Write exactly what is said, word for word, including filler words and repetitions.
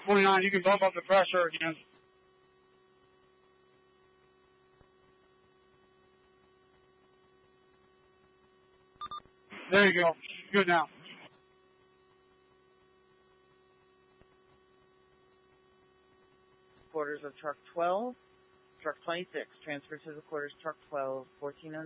twenty-nine, you can bump up the pressure again. There you go. Good now. Quarters of truck twelve, truck twenty-six, transfer to the quarters truck twelve, fourteen oh